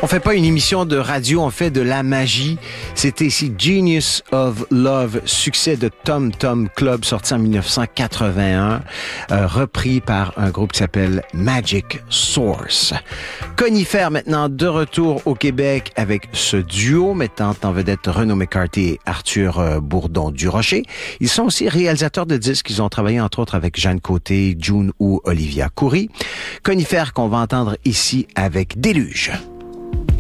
On fait pas une émission de radio, on fait de la magie. C'était ici Genius of Love, succès de Tom Tom Club, sorti en 1981, repris par un groupe qui s'appelle Magic Source. Conifère maintenant de retour au Québec avec ce duo mettant en vedette Renaud McCarthy et Arthur Bourdon-Durocher. Ils sont aussi réalisateurs de disques. Ils ont travaillé entre autres avec Jeanne Côté, June ou Olivia Coury. Conifère qu'on va entendre ici avec Déluge.